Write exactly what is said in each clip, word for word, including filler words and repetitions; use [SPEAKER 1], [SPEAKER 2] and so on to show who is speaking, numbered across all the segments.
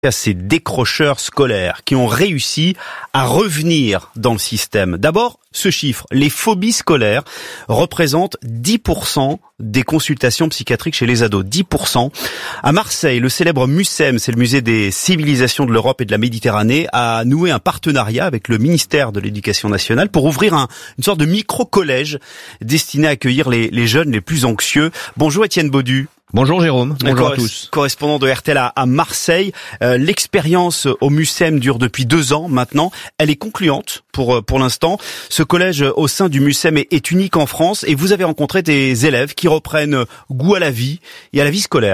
[SPEAKER 1] à ces décrocheurs scolaires qui ont réussi à revenir dans le système. D'abord, ce chiffre, les phobies scolaires représentent dix pour cent des consultations psychiatriques chez les ados. dix pour cent. À Marseille, le célèbre MUSEM, c'est le musée des civilisations de l'Europe et de la Méditerranée, a noué un partenariat avec le ministère de l'Éducation nationale pour ouvrir un, une sorte de micro-collège destiné à accueillir les, les jeunes les plus anxieux. Bonjour Étienne Baudu.
[SPEAKER 2] Bonjour Jérôme, bonjour
[SPEAKER 1] Corres-
[SPEAKER 2] à tous.
[SPEAKER 1] Correspondant de R T L à, à Marseille. Euh, l'expérience au MUSEM dure depuis deux ans maintenant. Elle est concluante pour pour l'instant. Ce collège au sein du MUSEM est, est unique en France et vous avez rencontré des élèves qui reprennent goût à la vie et à la vie scolaire.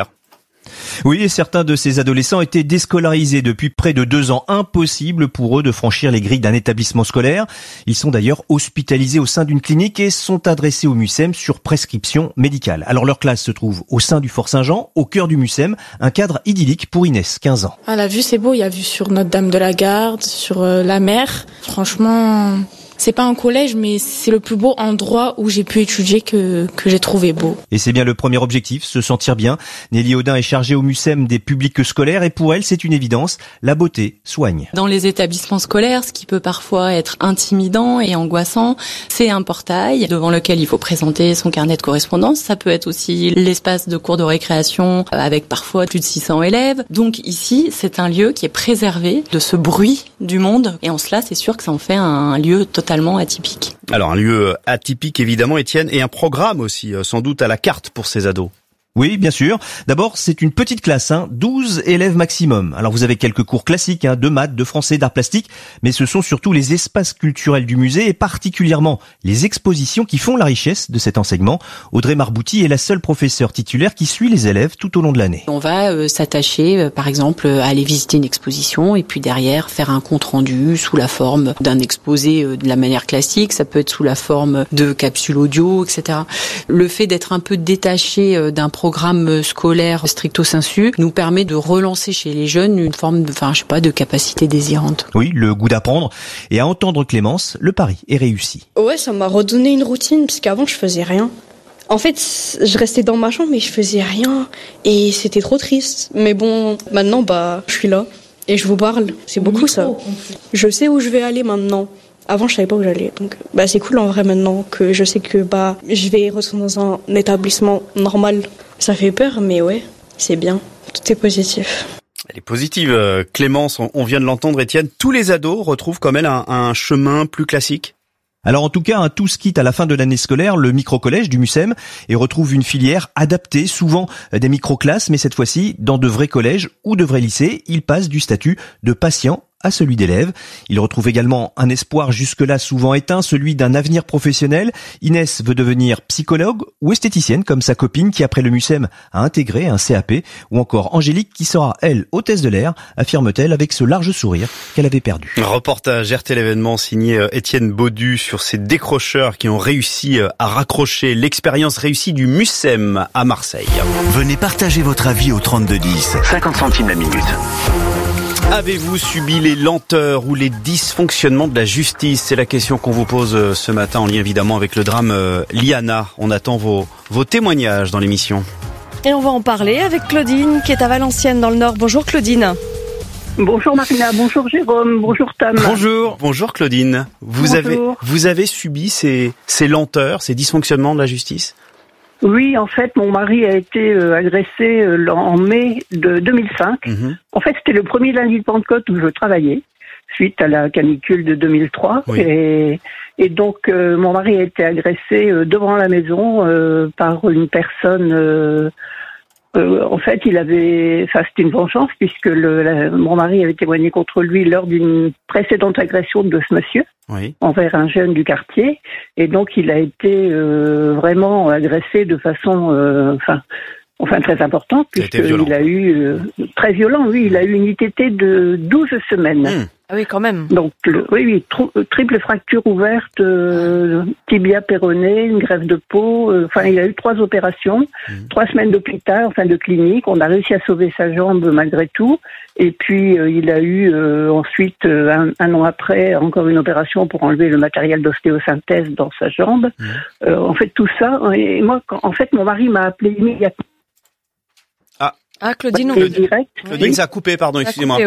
[SPEAKER 2] Oui, et certains de ces adolescents étaient déscolarisés depuis près de deux ans. Impossible pour eux de franchir les grilles d'un établissement scolaire. Ils sont d'ailleurs hospitalisés au sein d'une clinique et sont adressés au MUSEM sur prescription médicale. Alors leur classe se trouve au sein du Fort Saint-Jean, au cœur du MUSEM, un cadre idyllique pour Inès, quinze ans.
[SPEAKER 3] Ah, la vue c'est beau, il y a vue sur Notre-Dame de la Garde, sur euh, la mer. Franchement, c'est pas un collège, mais c'est le plus beau endroit où j'ai pu étudier que, que j'ai trouvé beau.
[SPEAKER 2] Et c'est bien le premier objectif, se sentir bien. Nelly Audin est chargée au MUSEM des publics scolaires et pour elle, c'est une évidence, la beauté soigne.
[SPEAKER 4] Dans les établissements scolaires, ce qui peut parfois être intimidant et angoissant, c'est un portail devant lequel il faut présenter son carnet de correspondance. Ça peut être aussi l'espace de cours de récréation avec parfois plus de six cents élèves. Donc ici, c'est un lieu qui est préservé de ce bruit du monde et en cela, c'est sûr que ça en fait un lieu totalement totalement atypique.
[SPEAKER 1] Alors un lieu atypique évidemment Étienne et un programme aussi sans doute à la carte pour ces ados.
[SPEAKER 2] Oui, bien sûr. D'abord, c'est une petite classe, hein, douze élèves maximum. Alors vous avez quelques cours classiques, hein, de maths, de français, d'art plastique, mais ce sont surtout les espaces culturels du musée et particulièrement les expositions qui font la richesse de cet enseignement. Audrey Marbouti est la seule professeure titulaire qui suit les élèves tout au long de l'année.
[SPEAKER 5] On va euh, s'attacher, euh, par exemple, à aller visiter une exposition et puis derrière faire un compte rendu sous la forme d'un exposé euh, de la manière classique. Ça peut être sous la forme de capsules audio, et cetera. Le fait d'être un peu détaché euh, d'un programme programme scolaire stricto sensu nous permet de relancer chez les jeunes une forme de, enfin, je sais pas, de capacité désirante.
[SPEAKER 2] Oui, le goût d'apprendre. Et à entendre Clémence, le pari est réussi.
[SPEAKER 6] Ouais, ça m'a redonné une routine, parce qu'avant, je faisais rien. En fait, je restais dans ma chambre, mais je faisais rien. Et c'était trop triste. Mais bon, maintenant, bah, je suis là. Et je vous parle. C'est beaucoup, ça. Je sais où je vais aller maintenant. Avant, je savais pas où j'allais. Donc, bah, c'est cool en vrai maintenant que je sais que, bah, je vais retourner dans un établissement normal. Ça fait peur, mais ouais, c'est bien. Tout est positif.
[SPEAKER 1] Elle est positive, Clémence, on vient de l'entendre, Étienne. Tous les ados retrouvent comme elle un, un chemin plus classique?
[SPEAKER 2] Alors en tout cas, un tous quitte à la fin de l'année scolaire le micro-collège du MUSEM et retrouve une filière adaptée, souvent des micro-classes, mais cette fois-ci dans de vrais collèges ou de vrais lycées. Il passe du statut de patient à celui d'élève. Il retrouve également un espoir jusque-là souvent éteint, celui d'un avenir professionnel. Inès veut devenir psychologue ou esthéticienne comme sa copine qui après le MUSEM a intégré un C A P, ou encore Angélique qui sera, elle, hôtesse de l'air, affirme-t-elle avec ce large sourire qu'elle avait perdu.
[SPEAKER 1] Un reportage R T L événement signé Étienne Baudu sur ces décrocheurs qui ont réussi à raccrocher l'expérience réussie du MUSEM à Marseille.
[SPEAKER 7] Venez partager votre avis au trente-deux dix, cinquante centimes la minute.
[SPEAKER 1] Avez-vous subi les lenteurs ou les dysfonctionnements de la justice? C'est la question qu'on vous pose ce matin en lien évidemment avec le drame Liana. On attend vos, vos témoignages dans l'émission.
[SPEAKER 8] Et on va en parler avec Claudine qui est à Valenciennes dans le Nord. Bonjour Claudine.
[SPEAKER 9] Bonjour Marina, bonjour Jérôme, bonjour Tom.
[SPEAKER 1] Bonjour, bonjour Claudine. Vous
[SPEAKER 9] bonjour.
[SPEAKER 1] avez vous avez subi ces, ces lenteurs, ces dysfonctionnements de la justice?
[SPEAKER 9] Oui, en fait, mon mari a été euh, agressé euh, en mai de deux mille cinq. Mmh. En fait, c'était le premier lundi de Pentecôte où je travaillais, suite à la canicule de deux mille trois. Oui. Et, et donc, euh, mon mari a été agressé euh, devant la maison euh, par une personne... Euh, euh, en fait, il avait... Enfin, c'était une vengeance, puisque le, la, mon mari avait témoigné contre lui lors d'une précédente agression de ce monsieur. Oui. Envers un jeune du quartier, et donc il a été euh, vraiment agressé de façon, euh, enfin, enfin très importante, puisqu'il a eu euh, très violent. Oui, il a eu une I T T de douze semaines. Mmh.
[SPEAKER 8] Ah oui, quand même.
[SPEAKER 9] Donc le, oui, oui, tr- triple fracture ouverte, euh, tibia péroné, une greffe de peau. Euh, enfin, il a eu trois opérations, mmh. trois semaines d'hôpital, enfin de clinique. On a réussi à sauver sa jambe malgré tout. Et puis euh, il a eu euh, ensuite euh, un, un an après encore une opération pour enlever le matériel d'ostéosynthèse dans sa jambe. Mmh. Euh, en fait tout ça. Et moi, quand, en fait, mon mari m'a appelé immédiatement.
[SPEAKER 1] Ah,
[SPEAKER 8] Ah, Claudine, on...
[SPEAKER 9] le direct.
[SPEAKER 1] Claudine, ça a coupé, pardon, excusez-moi.